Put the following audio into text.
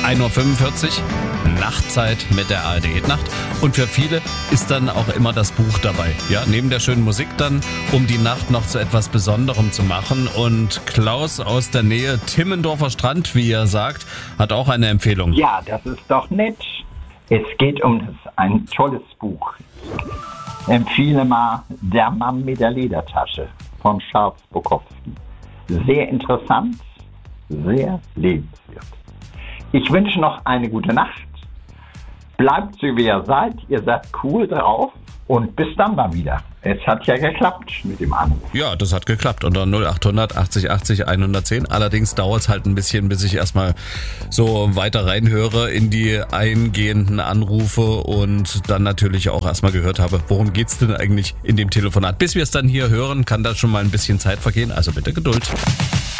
1.45 Uhr, Nachtzeit mit der ARD Hitnacht. Und für viele ist dann auch immer das Buch dabei. Ja, neben der schönen Musik dann, um die Nacht noch zu etwas Besonderem zu machen. Und Klaus aus der Nähe Timmendorfer Strand, wie er sagt, hat auch eine Empfehlung. Ja, das ist doch nett. Es geht um ein tolles Buch. Ich empfehle mal Der Mann mit der Ledertasche von Charles Bukowski. Sehr interessant, sehr lebenswert. Ich wünsche noch eine gute Nacht. Bleibt so wie ihr seid cool drauf und bis dann mal wieder. Es hat ja geklappt mit dem Anruf. Ja, das hat geklappt unter 0800 80 80 110. Allerdings dauert es halt ein bisschen, bis ich erstmal so weiter reinhöre in die eingehenden Anrufe und dann natürlich auch erstmal gehört habe, worum geht's denn eigentlich in dem Telefonat. Bis wir es dann hier hören, kann da schon mal ein bisschen Zeit vergehen, also bitte Geduld.